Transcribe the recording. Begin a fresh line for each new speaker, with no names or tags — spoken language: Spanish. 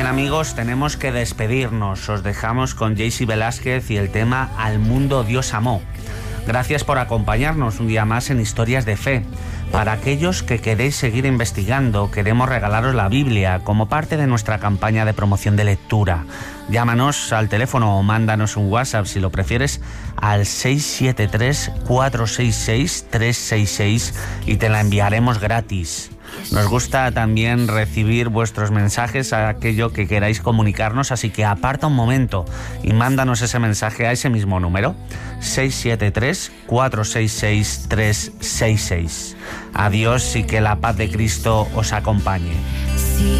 Bien, amigos, tenemos que despedirnos. Os dejamos con Jaycee Velázquez y el tema Al mundo Dios amó. Gracias por acompañarnos un día más en Historias de Fe. Para aquellos que queréis seguir investigando, queremos regalaros la Biblia como parte de nuestra campaña de promoción de lectura. Llámanos al teléfono o mándanos un WhatsApp, si lo prefieres, al 673-466-366 y te la enviaremos gratis. Nos gusta también recibir vuestros mensajes a aquello que queráis comunicarnos, así que aparta un momento y mándanos ese mensaje a ese mismo número, 673-466-366. Adiós y que la paz de Cristo os acompañe.